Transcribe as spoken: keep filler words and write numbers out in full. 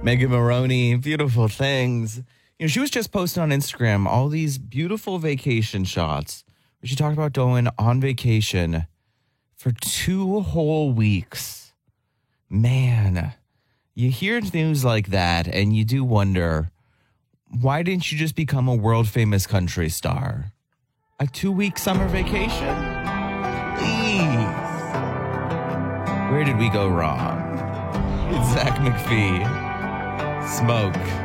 Megan Maroney, beautiful things. You know, she was just posting on Instagram all these beautiful vacation shots where she talked about going on vacation for two whole weeks. Man, you hear news like that and you do wonder, why didn't you just become a world famous country star? A two-week summer vacation? Please. Where did we go wrong? It's Zach McPhee. Smoke.